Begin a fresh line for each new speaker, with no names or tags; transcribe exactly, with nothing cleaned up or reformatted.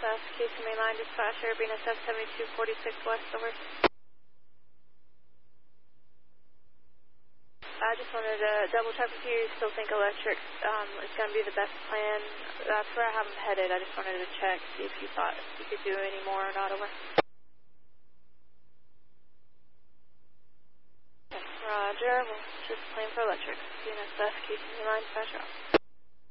S, Casey Mainline Dispatcher, B N S F seventy-two forty-six West, over. I just wanted to double check with you. You still think electric um, is going to be the best plan? That's where I have them headed. I just wanted to check, see if you thought you could do any more or not, over. Roger, we'll just plan for electric. B N S F, Casey Mainline Dispatcher.